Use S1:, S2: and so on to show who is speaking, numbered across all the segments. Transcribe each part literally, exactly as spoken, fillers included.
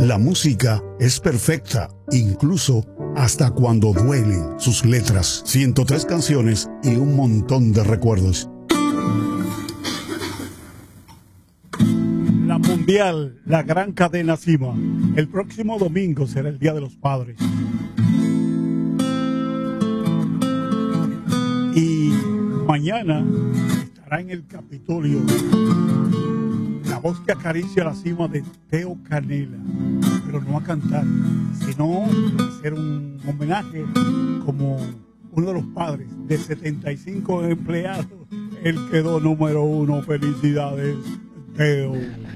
S1: La música es perfecta, incluso hasta cuando duelen sus letras. ciento tres canciones y un montón de recuerdos.
S2: La Mundial, la gran cadena Cima. El próximo domingo será el Día de los Padres. Y mañana estará en el Capitolio la voz que acaricia la cima de Teo Canela, pero no a cantar, sino a hacer un homenaje como uno de los padres de setenta y cinco empleados. Él quedó número uno. Felicidades, Teo.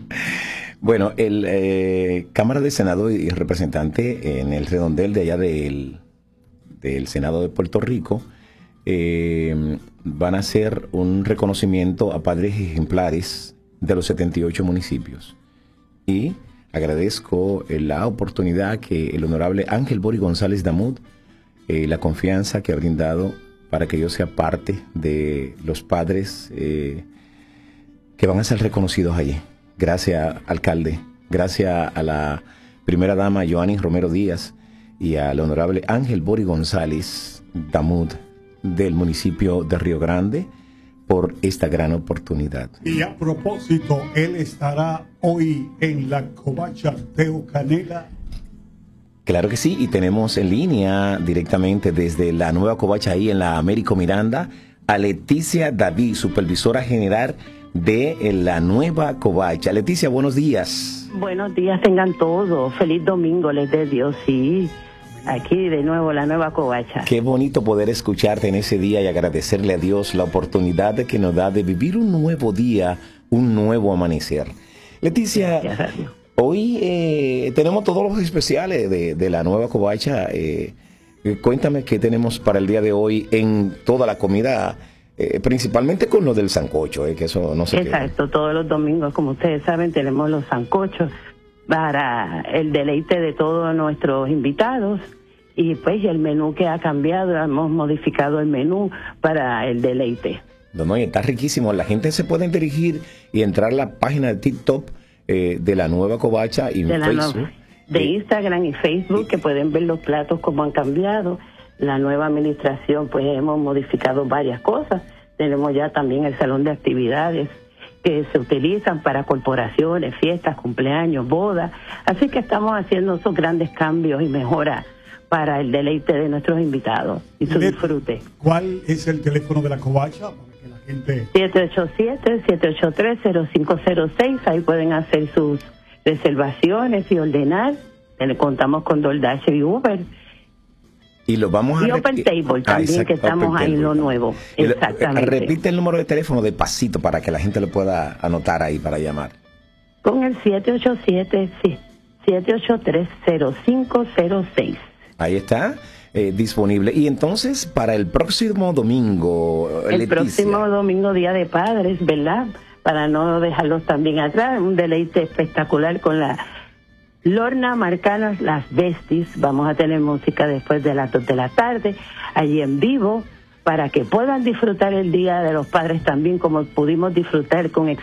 S3: Bueno, el eh, Cámara de Senado y representante en el redondel de allá del, del Senado de Puerto Rico eh, van a hacer un reconocimiento a padres ejemplares de los setenta y ocho municipios. Y agradezco eh, la oportunidad que el honorable Ángel Bori González Damud, eh, la confianza que ha brindado para que yo sea parte de los padres eh, que van a ser reconocidos allí. Gracias, alcalde. Gracias a la primera dama, Joanny Romero Díaz, y al honorable Ángel Bori González Damud del municipio de Río Grande por esta gran oportunidad.
S2: Y a propósito, él estará hoy en la covacha Teo Canela.
S3: Claro que sí, y tenemos en línea directamente desde la nueva covacha ahí en la Américo Miranda a Leticia David, supervisora general de la nueva covacha. Leticia, buenos días.
S4: Buenos días tengan todos. Feliz domingo les dé Dios, sí. Aquí de nuevo la nueva covacha.
S3: Qué bonito poder escucharte en ese día y agradecerle a Dios la oportunidad que nos da de vivir un nuevo día, un nuevo amanecer. Leticia, hoy eh, tenemos todos los especiales de, de la nueva covacha. Eh, cuéntame qué tenemos para el día de hoy en toda la comida. Eh, principalmente con lo del sancocho, eh, que eso no se
S4: Exacto, queda. Todos los domingos, como ustedes saben, tenemos los sancochos para el deleite de todos nuestros invitados. Y pues el menú que ha cambiado, hemos modificado el menú para el deleite.
S3: No, no, y está riquísimo. La gente se puede dirigir y entrar a la página de TikTok eh, de la nueva covacha y
S4: de
S3: Facebook.
S4: Nueva, de eh, Instagram y Facebook, que pueden ver los platos como han cambiado. La nueva administración, pues hemos modificado varias cosas. Tenemos ya también el salón de actividades que se utilizan para corporaciones, fiestas, cumpleaños, bodas. Así que estamos haciendo esos grandes cambios y mejoras para el deleite de nuestros invitados y su disfrute.
S2: ¿Cuál es el teléfono de la covacha para que la gente...?
S4: siete ocho siete, siete ocho tres, cero cinco cero seis. Ahí pueden hacer sus reservaciones y ordenar. Le contamos con DoorDash y Uber.
S3: Y lo vamos a
S4: y Open Table también, ah, que estamos ahí en lo nuevo. Exactamente.
S3: Repite el número de teléfono de pasito para que la gente lo pueda anotar ahí para llamar.
S4: Con el siete ocho siete, sí, siete ocho tres, cero cinco cero seis.
S3: Ahí está, eh, disponible. Y entonces, para el próximo domingo,
S4: El
S3: Leticia.
S4: próximo domingo, Día de Padres, ¿verdad? Para no dejarlos también atrás, un deleite espectacular con la Lorna Marcanas Las Besties. Vamos a tener música después de las dos de la tarde, allí en vivo, para que puedan disfrutar el Día de los Padres también como pudimos disfrutar con